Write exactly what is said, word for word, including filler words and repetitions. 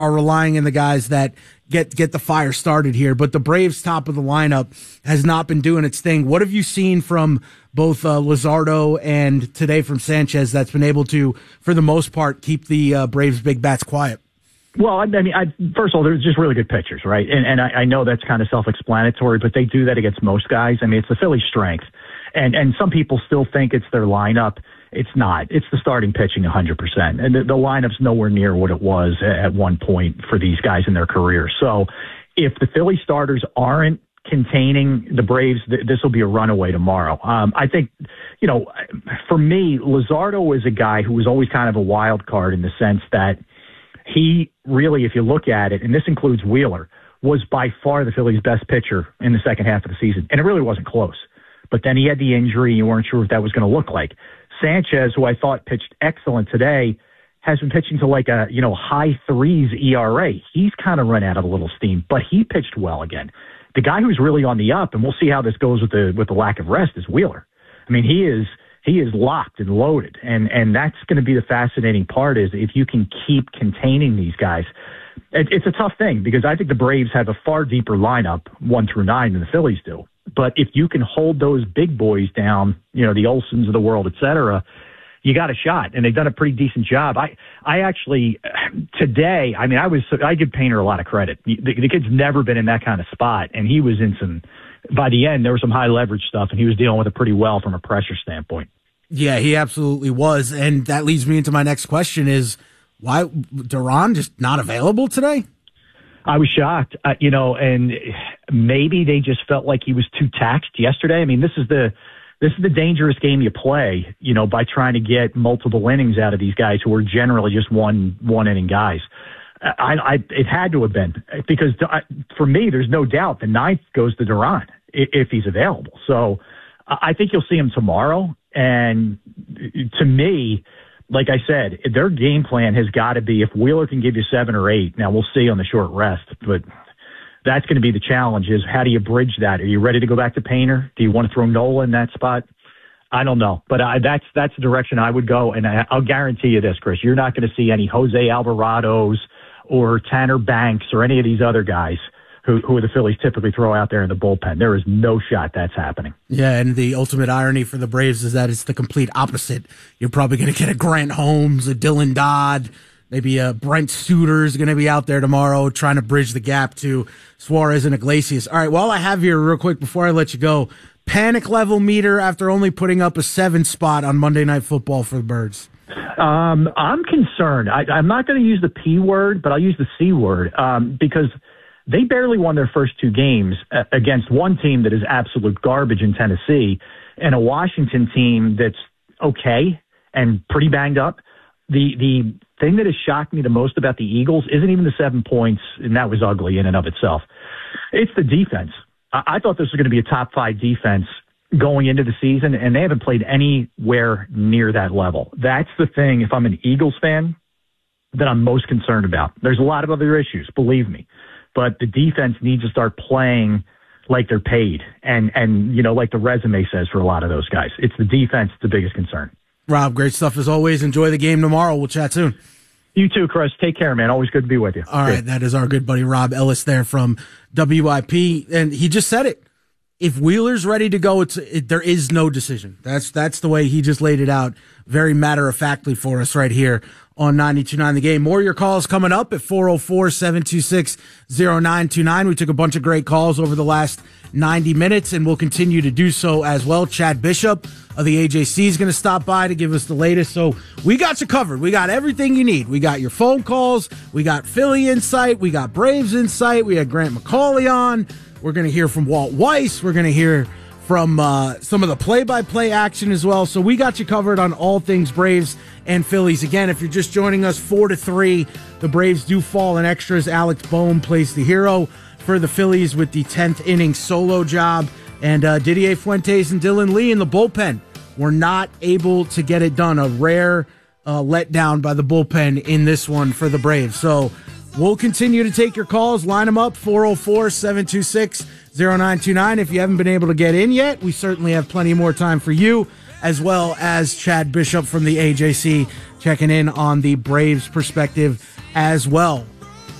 are relying on the guys that get get the fire started here. But the Braves' top of the lineup has not been doing its thing. What have you seen from both uh, Luzardo and today from Sanchez that's been able to, for the most part, keep the uh, Braves' big bats quiet? Well, I mean, I, first of all, there's just really good pitchers, right? And, and I, I know that's kind of self-explanatory, but they do that against most guys. I mean, it's the Phillies' strength. And and some people still think it's their lineup. It's not. It's the starting pitching one hundred percent. And the, the lineup's nowhere near what it was at one point for these guys in their career. So if the Philly starters aren't containing the Braves, th- this will be a runaway tomorrow. Um, I think, you know, for me, Luzardo is a guy who was always kind of a wild card in the sense that he really, if you look at it, and this includes Wheeler, was by far the Phillies' best pitcher in the second half of the season. And it really wasn't close. But then he had the injury. You weren't sure what that was going to look like. Sanchez, who I thought pitched excellent today, has been pitching to like a, you know, high threes E R A. He's kind of run out of a little steam, but he pitched well again. The guy who's really on the up, and we'll see how this goes with the with the lack of rest, is Wheeler. I mean, he is he is locked and loaded, and and that's going to be the fascinating part, is if you can keep containing these guys. It, it's a tough thing because I think the Braves have a far deeper lineup, one through nine, than the Phillies do. But if you can hold those big boys down, you know, the Olsons of the world, et cetera, you got a shot. And they've done a pretty decent job. I, I actually, today, I mean, I was, I give Painter a lot of credit. The, the kid's never been in that kind of spot. And he was in some, by the end, there was some high leverage stuff, and he was dealing with it pretty well from a pressure standpoint. Yeah, he absolutely was. And that leads me into my next question is, why Duran just not available today? I was shocked, uh, you know, and maybe they just felt like he was too taxed yesterday. I mean, this is the this is the dangerous game you play, you know, by trying to get multiple innings out of these guys who are generally just one one inning guys. I, I it had to have been, because I, for me, there's no doubt the ninth goes to Duran if he's available. So I think you'll see him tomorrow. And to me, like I said, their game plan has got to be, if Wheeler can give you seven or eight, now we'll see on the short rest, but that's going to be the challenge, is how do you bridge that? Are you ready to go back to Painter? Do you want to throw Nola in that spot? I don't know, but I, that's that's the direction I would go, and I, I'll guarantee you this, Chris, you're not going to see any Jose Alvarados or Tanner Banks or any of these other guys who, who the Phillies typically throw out there in the bullpen. There is no shot that's happening. Yeah, and the ultimate irony for the Braves is that it's the complete opposite. You're probably going to get a Grant Holmes, a Dylan Dodd, maybe a Brent Suter is going to be out there tomorrow trying to bridge the gap to Suarez and Iglesias. All right, while I have you real quick before I let you go, panic level meter after only putting up a seven spot on Monday Night Football for the Birds. Um, I'm concerned. I, I'm not going to use the P word, but I'll use the C word, um, because they barely won their first two games against one team that is absolute garbage in Tennessee and a Washington team that's okay and pretty banged up. The the thing that has shocked me the most about the Eagles isn't even the seven points, and that was ugly in and of itself. It's the defense. I, I thought this was going to be a top five defense going into the season, and they haven't played anywhere near that level. That's the thing, if I'm an Eagles fan, that I'm most concerned about. There's a lot of other issues, believe me. But the defense needs to start playing like they're paid, and, and you know, like the resume says for a lot of those guys. It's the defense the biggest concern. Rob, great stuff as always. Enjoy the game tomorrow. We'll chat soon. You too, Chris. Take care, man. Always good to be with you. All good. right, that is our good buddy Rob Ellis there from W I P, and he just said it. If Wheeler's ready to go, it's it, there is no decision. That's that's the way he just laid it out, very matter-of-factly for us right here on ninety-two point nine The Game. More of your calls coming up at four oh four, seven two six, oh nine two nine. We took a bunch of great calls over the last ninety minutes, and we'll continue to do so as well. Chad Bishop of the A J C is going to stop by to give us the latest. So we got you covered. We got everything you need. We got your phone calls. We got Philly insight. We got Braves insight. We had Grant McCauley on. We're going to hear from Walt Weiss. We're going to hear from uh, some of the play-by-play action as well. So we got you covered on all things Braves and Phillies. Again, if you're just joining us, four to three, the Braves do fall in extras. Alex Bohm plays the hero for the Phillies with the tenth inning solo job. And uh, Didier Fuentes and Dylan Lee in the bullpen were not able to get it done. A rare uh, letdown by the bullpen in this one for the Braves. So we'll continue to take your calls. Line them up, four oh four, seven two six, oh nine two nine. If you haven't been able to get in yet, we certainly have plenty more time for you, as well as Chad Bishop from the A J C checking in on the Braves perspective as well.